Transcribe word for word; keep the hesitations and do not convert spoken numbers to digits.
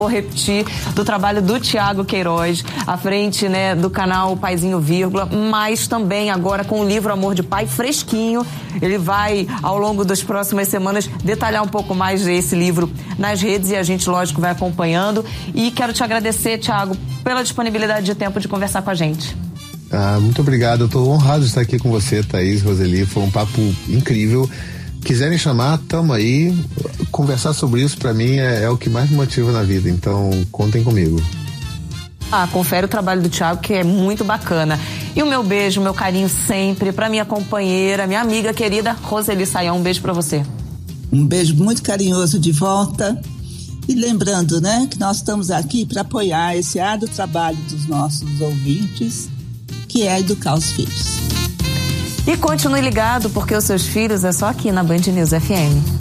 Vou repetir do trabalho do Thiago Queiroz, à frente, né, do canal Paizinho Vírgula, mas também agora com o livro Amor de Pai fresquinho. Ele vai, ao longo das próximas semanas, detalhar um pouco mais desse livro nas redes e a gente, lógico, vai acompanhando. E quero te agradecer, Thiago, pela disponibilidade de tempo de conversar com a gente. Ah, muito obrigado. Eu estou honrado de estar aqui com você, Thaís, Roseli. Foi um papo incrível. Quiserem chamar, tamo aí. Conversar sobre isso, pra mim, é, é o que mais me motiva na vida. Então, contem comigo. Ah, confere o trabalho do Thiago, que é muito bacana. E o meu beijo, meu carinho sempre pra minha companheira, minha amiga querida, Roseli Sayão. Um beijo pra você. Um beijo muito carinhoso de volta. E lembrando, né, que nós estamos aqui para apoiar esse árduo trabalho dos nossos ouvintes, que é educar os filhos. E continue ligado, porque os seus filhos é só aqui na Band News F M.